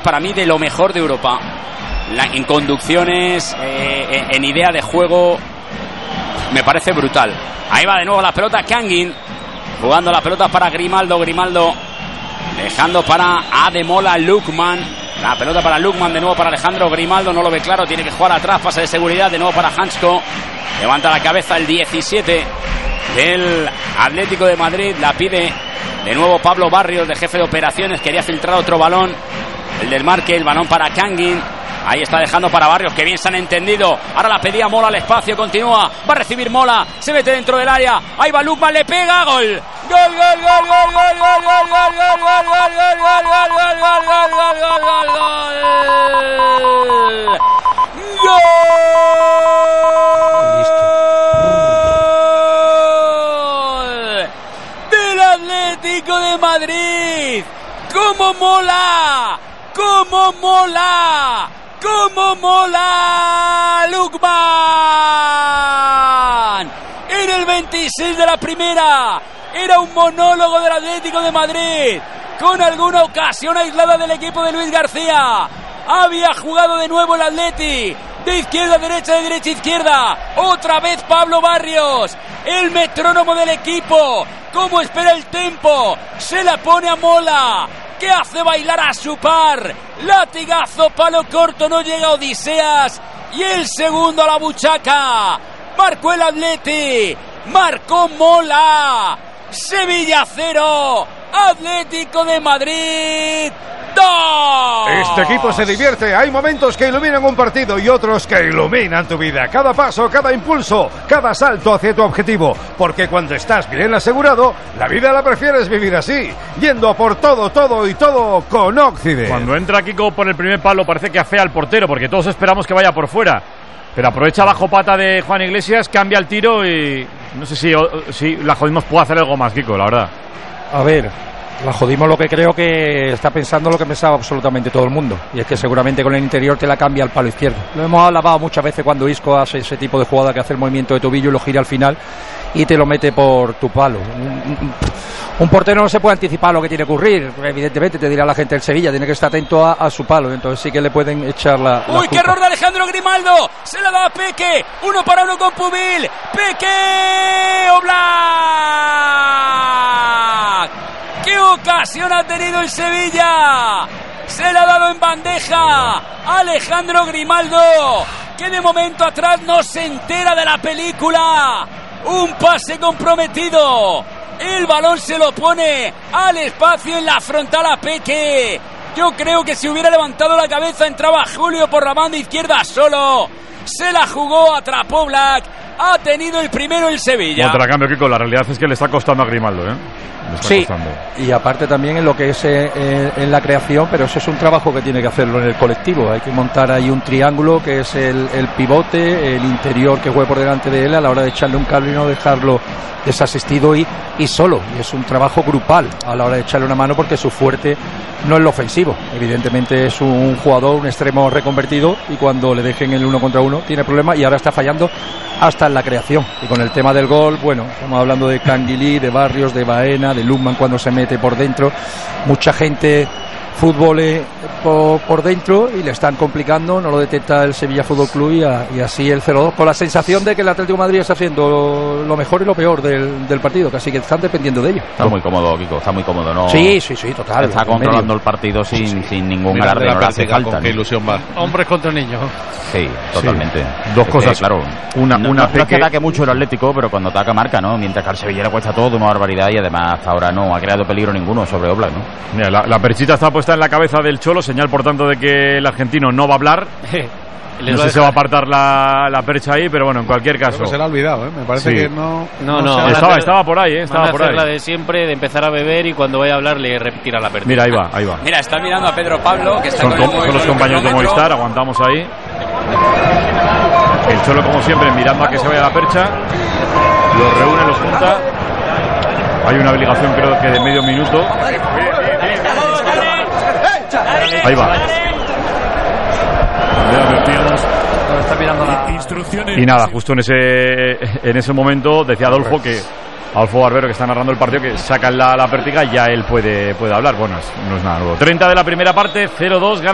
para mí de lo mejor de Europa. En conducciones, en idea de juego, me parece brutal. Ahí va de nuevo la pelota Kangin, jugando la pelota para Grimaldo, dejando para Ademola Lookman. La pelota para Lookman, de nuevo para Alejandro Grimaldo, no lo ve claro, tiene que jugar atrás, pase de seguridad, de nuevo para Hansko. Levanta la cabeza el 17 del Atlético de Madrid, la pide de nuevo Pablo Barrios, de jefe de operaciones, quería filtrar otro balón, el del marque, el balón para Kangin. Ahí está dejando para Barrios, que bien se han entendido. Ahora la pedía Mola al espacio, continúa. Va a recibir Mola, se mete dentro del área. Ahí va Lookman, le pega, gol. Del Atlético de Madrid. ¡Cómo mola! ¡Cómo mola! ¡Cómo mola! ¡Lookman! En el 26 de la primera. Era un monólogo del Atlético de Madrid, con alguna ocasión aislada del equipo de Luis García. Había jugado de nuevo el Atleti, de izquierda a derecha, de derecha a izquierda. Otra vez Pablo Barrios, el metrónomo del equipo. ¿Cómo espera el tempo? Se la pone a Mola, que hace bailar a su par. Latigazo, palo corto, no llega Odiseas. Y el segundo a la buchaca. Marcó el Atleti, marcó Mola. Sevilla 0, Atlético de Madrid 2. Este equipo se divierte. Hay momentos que iluminan un partido y otros que iluminan tu vida. Cada paso, cada impulso, cada salto hacia tu objetivo. Porque cuando estás bien asegurado, la vida la prefieres vivir así, yendo a por todo con Occident. Cuando entra Kiko por el primer palo parece que afea al portero, porque todos esperamos que vaya por fuera. Pero aprovecha bajo pata de Juan Iglesias, cambia el tiro y no sé si la Jodimos puede hacer algo más, Kiko, la verdad. A ver, la Jodimos lo que creo que está pensando lo que pensaba absolutamente todo el mundo, y es que seguramente con el interior te la cambia al palo izquierdo. Lo hemos alabado muchas veces cuando Isco hace ese tipo de jugada que hace el movimiento de tobillo y lo gira al final y te lo mete por tu palo. Un portero no se puede anticipar lo que tiene que ocurrir, evidentemente te dirá la gente del Sevilla, tiene que estar atento a su palo, entonces sí que le pueden echar la ¡Uy, qué error de Alejandro Grimaldo! Se la da a Peque, 1 para 1 con Pubil. Peque Oblak. ¡Qué ocasión ha tenido el Sevilla! Se la ha dado en bandeja Alejandro Grimaldo, que de momento atrás no se entera de la película. Un pase comprometido. El balón se lo pone al espacio en la frontal a Peque. Yo creo que si hubiera levantado la cabeza entraba Julio por la banda izquierda solo. Se la jugó, atrapó Black. Ha tenido el primero el Sevilla. Contra cambio, Kiko, la realidad es que le está costando a Grimaldo, ¿eh? Sí, y aparte también en lo que es en la creación, pero eso es un trabajo que tiene que hacerlo en el colectivo. Hay que montar ahí un triángulo que es el pivote, el interior que juegue por delante de él a la hora de echarle un cable y no dejarlo desasistido y solo. Y es un trabajo grupal a la hora de echarle una mano, porque su fuerte no es lo ofensivo. Evidentemente es un jugador, un extremo reconvertido, y cuando le dejen el 1 contra 1 tiene problemas, y ahora está fallando hasta en la creación. Y con el tema del gol, bueno, estamos hablando de Canguilí, de Barrios, de Baena, de Lookman cuando se mete por dentro. Mucha gente fútbol por dentro y le están complicando, no lo detecta el Sevilla Fútbol Club y así el 0-2, con la sensación de que el Atlético de Madrid está haciendo lo mejor y lo peor del partido, casi que están dependiendo de ello. Está muy cómodo, Kiko, está muy cómodo, ¿no? Sí, total. Está controlando el partido sin ningún alarde, no le hace falta. Con qué ilusión va. Hombres contra niños. Sí, totalmente. Sí. Dos cosas, claro. No es que ataque mucho el Atlético, pero cuando ataca marca, ¿no? Mientras que al Sevilla le cuesta todo una barbaridad y además hasta ahora no ha creado peligro ninguno sobre Oblak, ¿no? Mira, la perchita está puesta en la cabeza del Cholo, señal por tanto de que el argentino no va a hablar. No sé si se va a apartar la percha ahí, pero bueno, en cualquier caso. Creo que se la ha olvidado, ¿eh? Me parece que no. Estaba por ahí, estaba por ahí. La de siempre, de empezar a beber y cuando vaya a hablar le repetirá la percha. Mira, ahí va. Mira, está mirando a Pedro Pablo, que está son los compañeros de Movistar, aguantamos ahí. El Cholo, como siempre, mirando a que se vaya la percha. Los reúne, los junta. Hay una obligación, creo que de medio minuto. Ahí va. Y nada, justo en ese momento decía Adolfo Barbero, que está narrando el partido, que sacan la pértiga y ya él puede hablar. Bueno, no es nada nuevo. 30 de la primera parte, 0-2, gana